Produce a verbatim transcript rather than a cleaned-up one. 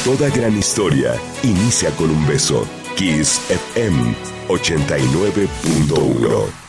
Toda gran historia inicia con un beso. Kiss F M ochenta y nueve punto uno.